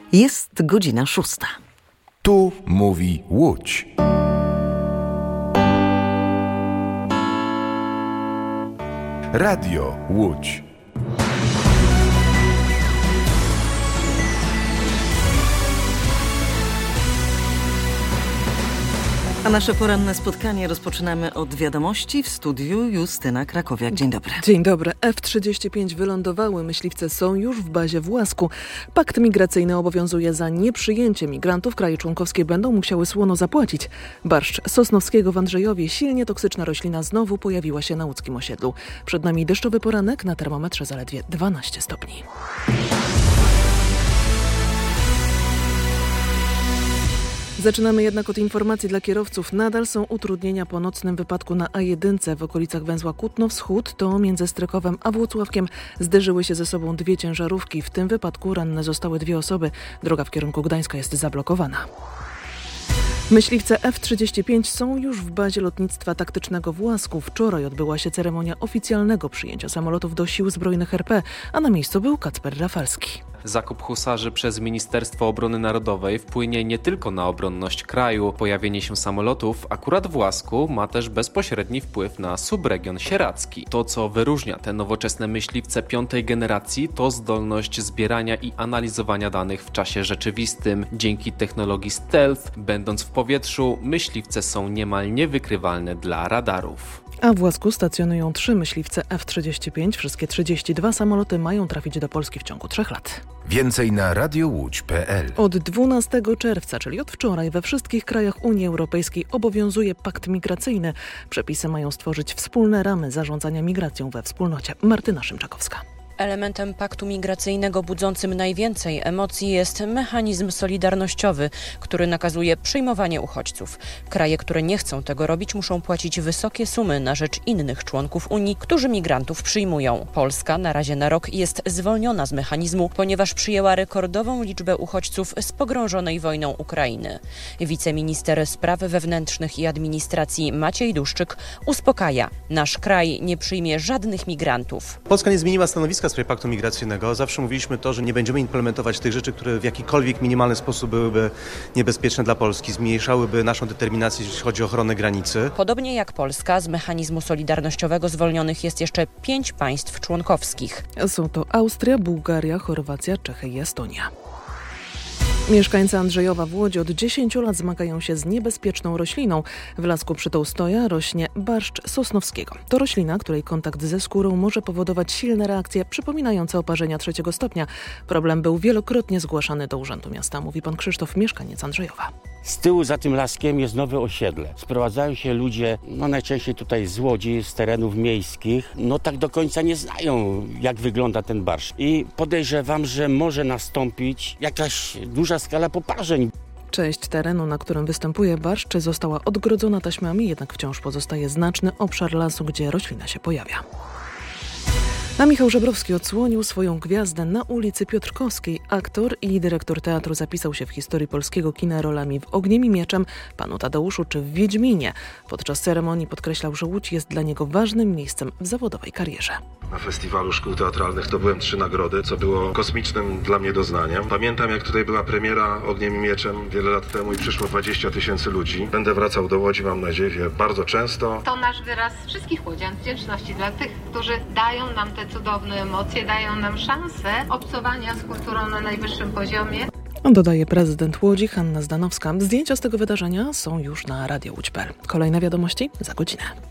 Jest godzina 6. Tu mówi Łódź. Radio Łódź. A nasze poranne spotkanie rozpoczynamy od wiadomości. W studiu Justyna Krakowiak. Dzień dobry. Dzień dobry. F-35 wylądowały. Myśliwce są już w bazie w Łasku. Pakt migracyjny obowiązuje. Za nieprzyjęcie migrantów kraje członkowskie będą musiały słono zapłacić. Barszcz Sosnowskiego w Andrzejowie. Silnie toksyczna roślina znowu pojawiła się na łódzkim osiedlu. Przed nami deszczowy poranek, na termometrze zaledwie 12 stopni. Zaczynamy jednak od informacji dla kierowców. Nadal są utrudnienia po nocnym wypadku na A1 w okolicach węzła Kutno-Wschód. To między Strykowem a Włocławkiem zderzyły się ze sobą dwie ciężarówki. W tym wypadku ranne zostały 2 osoby. Droga w kierunku Gdańska jest zablokowana. Myśliwce F-35 są już w bazie lotnictwa taktycznego w Łasku. Wczoraj odbyła się ceremonia oficjalnego przyjęcia samolotów do Sił Zbrojnych RP, a na miejscu był Kacper Rafalski. Zakup husarzy przez Ministerstwo Obrony Narodowej wpłynie nie tylko na obronność kraju. Pojawienie się samolotów akurat w Łasku ma też bezpośredni wpływ na subregion sieradzki. To, co wyróżnia te nowoczesne myśliwce 5. generacji, to zdolność zbierania i analizowania danych w czasie rzeczywistym. Dzięki technologii stealth, będąc w powietrzu, myśliwce są niemal niewykrywalne dla radarów. A w Łasku stacjonują 3 myśliwce F-35. Wszystkie 32 samoloty mają trafić do Polski w ciągu 3 lat. Więcej na radiołódź.pl. Od 12 czerwca, czyli od wczoraj, we wszystkich krajach Unii Europejskiej obowiązuje pakt migracyjny. Przepisy mają stworzyć wspólne ramy zarządzania migracją we wspólnocie. Martyna Szymczakowska. Elementem paktu migracyjnego budzącym najwięcej emocji jest mechanizm solidarnościowy, który nakazuje przyjmowanie uchodźców. Kraje, które nie chcą tego robić, muszą płacić wysokie sumy na rzecz innych członków Unii, którzy migrantów przyjmują. Polska na razie na rok jest zwolniona z mechanizmu, ponieważ przyjęła rekordową liczbę uchodźców z pogrążonej wojną Ukrainy. Wiceminister Spraw Wewnętrznych i Administracji Maciej Duszczyk uspokaja: nasz kraj nie przyjmie żadnych migrantów. Polska nie zmieniła stanowiska w sprawie paktu migracyjnego. Zawsze mówiliśmy to, że nie będziemy implementować tych rzeczy, które w jakikolwiek minimalny sposób byłyby niebezpieczne dla Polski, zmniejszałyby naszą determinację, jeśli chodzi o ochronę granicy. Podobnie jak Polska, z mechanizmu solidarnościowego zwolnionych jest jeszcze 5 państw członkowskich. Są to Austria, Bułgaria, Chorwacja, Czechy i Estonia. Mieszkańcy Andrzejowa w Łodzi od 10 lat zmagają się z niebezpieczną rośliną. W lasku przy Tołstoja rośnie barszcz Sosnowskiego. To roślina, której kontakt ze skórą może powodować silne reakcje przypominające oparzenia 3. stopnia. Problem był wielokrotnie zgłaszany do Urzędu Miasta, mówi pan Krzysztof, mieszkaniec Andrzejowa. Z tyłu za tym laskiem jest nowe osiedle. Sprowadzają się ludzie, najczęściej tutaj z Łodzi, z terenów miejskich. Tak do końca nie znają, jak wygląda ten barszcz. I podejrzewam, że może nastąpić jakaś duża skala poparzeń. Część terenu, na którym występuje barszcz, została odgrodzona taśmami, jednak wciąż pozostaje znaczny obszar lasu, gdzie roślina się pojawia. A Michał Żebrowski odsłonił swoją gwiazdę na ulicy Piotrkowskiej. Aktor i dyrektor teatru zapisał się w historii polskiego kina rolami w Ogniem i Mieczem, Panu Tadeuszu czy w Wiedźminie. Podczas ceremonii podkreślał, że Łódź jest dla niego ważnym miejscem w zawodowej karierze. Na festiwalu szkół teatralnych zdobyłem 3 nagrody, co było kosmicznym dla mnie doznaniem. Pamiętam, jak tutaj była premiera Ogniem i Mieczem wiele lat temu i przyszło 20 000 ludzi. Będę wracał do Łodzi, mam nadzieję, bardzo często. To nasz wyraz wszystkich łodzian wdzięczności dla tych, którzy dają nam te cudowne emocje, dają nam szansę obcowania z kulturą na najwyższym poziomie. Dodaje prezydent Łodzi Hanna Zdanowska. Zdjęcia z tego wydarzenia są już na radiołódź.pl. Kolejne wiadomości za godzinę.